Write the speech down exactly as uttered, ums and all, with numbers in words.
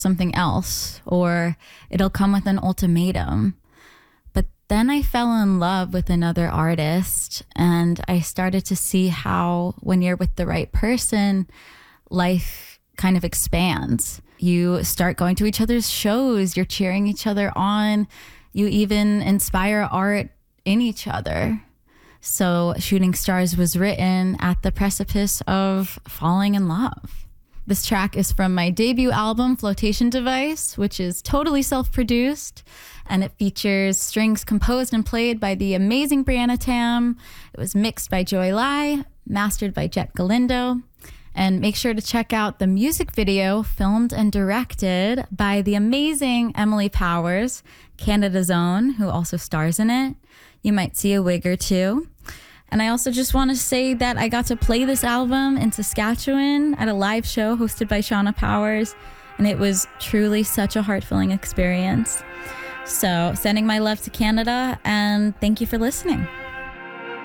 something else, or it'll come with an ultimatum. But then I fell in love with another artist, and I started to see how when you're with the right person, life kind of expands. You start going to each other's shows, you're cheering each other on, you even inspire art in each other. So Shooting Stars was written at the precipice of falling in love. This track is from my debut album, Flotation Device, which is totally self-produced, and it features strings composed and played by the amazing Brianna Tam. It was mixed by Joy Lai, mastered by Jet Galindo. And make sure to check out the music video filmed and directed by the amazing Emily Powers, Canada's own, who also stars in it. You might see a wig or two. And I also just want to say that I got to play this album in Saskatchewan at a live show hosted by Shauna Powers, and it was truly such a heart-filling experience. So sending my love to Canada, and thank you for listening.